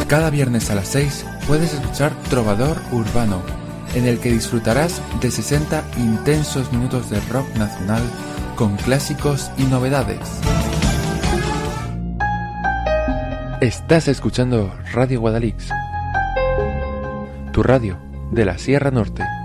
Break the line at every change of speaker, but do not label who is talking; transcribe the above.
Cada viernes a las 6 puedes escuchar Trovador Urbano, en el que disfrutarás de 60 intensos minutos de rock nacional con clásicos y novedades. Estás escuchando Radio Guadalix, tu radio de la Sierra Norte.